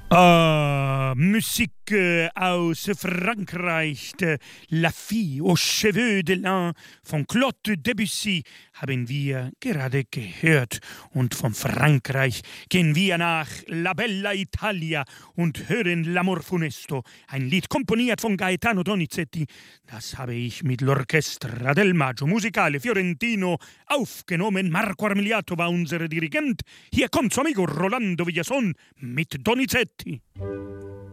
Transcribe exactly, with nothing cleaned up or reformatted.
Ah, Musik äh, aus Frankreich, de La Fille aux Cheveux de Lin von Claude Debussy haben wir gerade gehört. Und von Frankreich gehen wir nach La Bella Italia und hören L'Amor Funesto, ein Lied komponiert von Gaetano Donizetti. Das habe ich mit l'Orchestra del Maggio Musicale Fiorentino aufgenommen. Marco Armiliato war unser Dirigent. Hier kommt Amigo Rolando Villason mit Donizetti.